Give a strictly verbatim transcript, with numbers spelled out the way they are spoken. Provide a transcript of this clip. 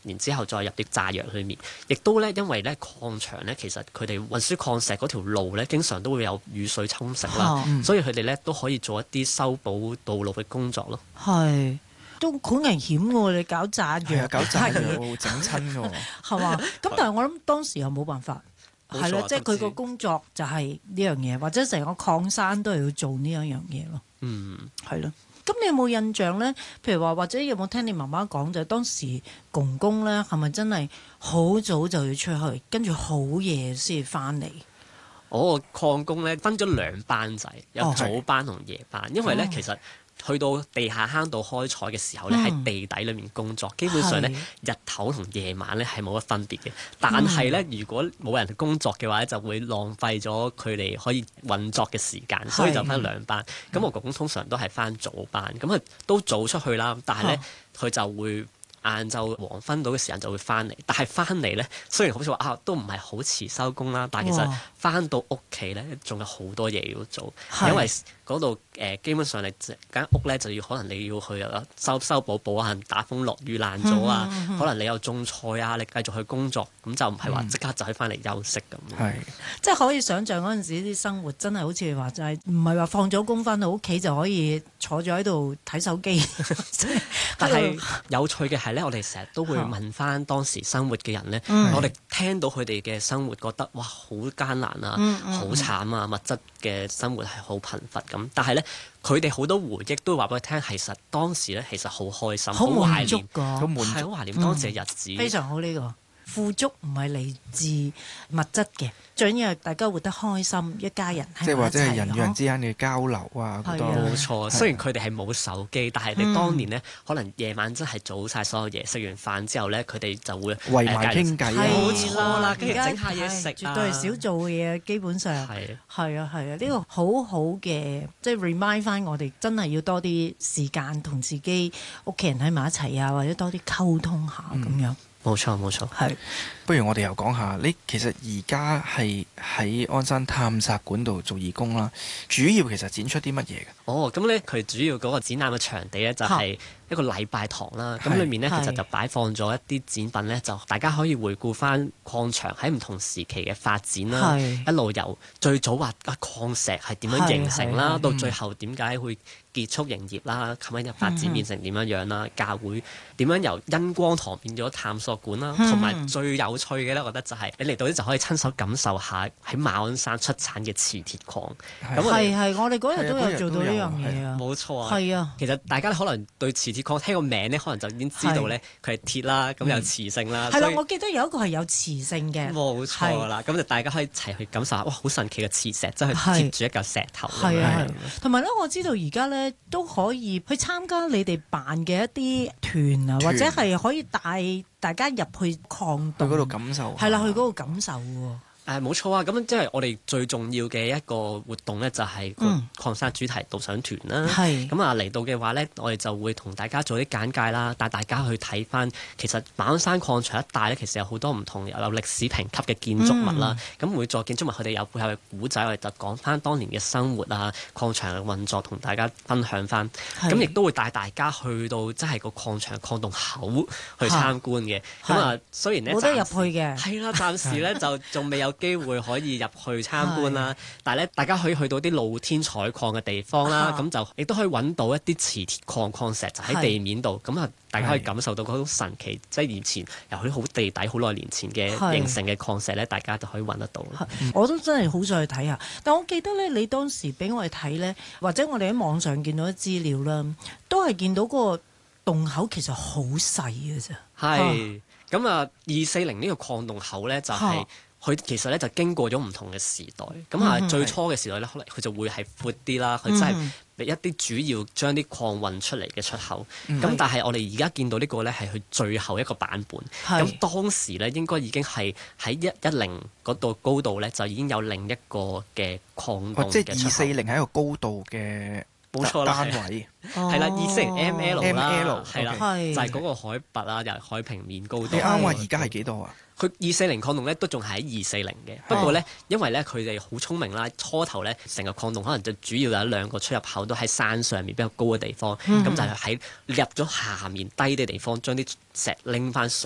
然之後再入啲炸藥裏面。亦都咧，因為咧礦場咧，其實佢哋運輸礦石嗰條路咧，經常都會有雨水侵蝕啦， 嗯、 所以佢哋咧都可以做一啲修補道路嘅工作咯。 係。都好危險嘅喎，你搞炸藥， 搞炸藥整親嘅喎， 係嘛？咁但係我諗當時又冇辦法，係咯，即係佢個工作就係呢樣嘢，或者成個礦山都係要做呢一樣嘢咯。 嗯， 係咯。咁你有冇印象咧？譬如話，或者有冇聽你媽媽講，就係當時公公咧係咪真係好早就要出去，跟住好夜先翻嚟？ 我個礦工咧分咗兩班仔，有早班同夜班，哦、因為咧、哦、其實。去到地下坑道開採嘅時候咧，喺、嗯、地底裏面工作，基本上咧日頭同夜晚咧係冇乜分別嘅。但係咧，如果冇人工作嘅話咧，就會浪費咗佢哋可以運作嘅時間，所以就分兩班。咁我公公通常都係翻早班，咁佢都早出去啦。但係咧，佢、哦、就會晏晝黃昏到嘅時間就會翻嚟。但係翻嚟咧，雖然好似話啊，都唔係好遲收工啦，但係其實翻到屋企咧，仲有好多嘢要做，因為嗰度誒基本上你間屋咧就要可能你要去修修補補下，打風落雨爛咗啊，嗯嗯嗯、可能你有種菜啊，你繼續去工作，咁就唔係話即刻就可以翻嚟休息咁。係、嗯， 即係可以想像嗰陣時啲生活真係好似你話齋，唔係話放咗工翻到屋企就可以坐咗喺度睇手機。 但係有趣嘅係咧，我哋成日都會問翻當時生活嘅人咧， 嗯、 我哋聽到佢哋嘅生活，覺得哇好艱難啊，好、嗯嗯、慘啊，物質嘅生活係好貧乏咁。但係咧，佢哋好多回憶都話俾佢聽，其實當時咧其實好開心，好懷念， 好滿足，係好懷念當時嘅日子。 嗯、非常好呢、呢個富足唔係嚟自物質嘅，最緊要係大家活得開心，一家人喺埋一齊。 即係或者係人與人之間嘅交流啊，好多冇錯。雖然佢哋係冇手機，但係你當年咧，可能夜晚真係做晒所有嘢，食完飯之後咧，佢哋就會圍埋傾偈。 冇錯啦，跟住整下嘢食， 絕對係少做嘅嘢，基本上係係啊係啊，呢個好好嘅，即係 remind 翻我哋真係要多啲時間同自己屋企人喺埋一齊啊，或者多啲溝通下咁樣。 冇錯冇錯，係。 不如我哋又講下，你其實而家係喺鞍山探索館度做義工啦，主要其實展出啲乜嘢嘅？ 哦，咁咧佢主要嗰個展覽嘅場地咧就係一個禮拜堂啦，咁裏面咧其實就擺放咗一啲展品咧，就大家可以回顧翻礦場喺唔同時期嘅發展啦，一路由最早話啊礦石係點樣形成啦，到最後點解會結束營業啦，咁樣發展變成點樣樣啦，嗯、教會點樣由恩光堂變咗探索館啦，同埋、嗯、最有趣嘅咧，我覺得就係你嚟到呢就可以親手感受下喺馬鞍山出產嘅磁鐵礦。咁係係，我哋嗰日都有做到呢樣嘢啊！ 冇錯啊！ 係啊， 其實大家可能對磁鐵礦聽個名咧，可能就已經知道咧，佢係鐵啦，咁有磁性啦。 係啦，我記得有一個係有磁性嘅。 冇錯啦，咁就大家可以一齊去感受下，哇！好神奇嘅磁石，真係貼住一嚿石頭。係啊， 同埋咧，我知道而家咧都可以去參加你哋辦嘅一啲團啊，或者係可以帶大家入去礦洞， 去嗰度感受。 係啦，去嗰度感受喎。 誒冇錯啊！咁即係我哋最重要嘅一個活動咧，就係個礦山主題導賞團啦。係咁啊，嚟到嘅話咧，我哋就會同大家做啲簡介啦，帶大家去睇翻其實馬鞍山礦場一帶咧，其實有好多唔同有歷史評級嘅建築物啦。咁、嗯、每座建築物佢哋有背後嘅古仔，我哋就講翻當年嘅生活啊，礦場嘅運作，同大家分享翻。咁亦都會帶大家去到即係個礦場礦洞口去參觀嘅。咁啊，雖然咧冇得入去嘅， 係啦，暫時咧就仲未有機會可以入去參觀啦，但係咧大家可以去到啲露天採礦嘅地方啦，咁就亦都可以揾到一啲磁鐵礦礦石就喺地面度，咁啊大家可以感受到嗰種神奇，即係以前由啲好地底好耐年前嘅形成嘅礦石咧，大家就可以揾得到。 我都真係好想去睇下，但我記得咧，你當時俾我哋睇咧，或者我哋喺網上見到啲資料啦，都係見到嗰個洞口其實好細嘅啫。 係咁啊，二四零呢個礦洞口咧就係、是。佢其實咧就經過咗唔同嘅時代，咁啊、嗯、最初嘅時代咧，可能佢就會係闊啲啦，佢真係一啲主要將啲礦運出嚟嘅出口。咁、嗯、但係我哋而家見到呢個咧係佢最後一個版本。咁當時咧應該已經係喺一一零嗰度高度咧就已經有另一個嘅礦洞嘅出口。 即係二四零係一個高度嘅。冇錯啦，單位係啦，二四零 M L 啦，係啦，就係嗰個海拔啊，又係海平面高度。 你啱話而家係幾多啊？ 佢二四零礦洞咧都仲係喺二四零嘅，不過咧因為咧佢哋好聰明啦，初頭咧成個礦洞可能就主要有一兩個出入口都喺山上面比較高嘅地方，咁、嗯、就係喺入咗下面低啲地方將啲石拎翻上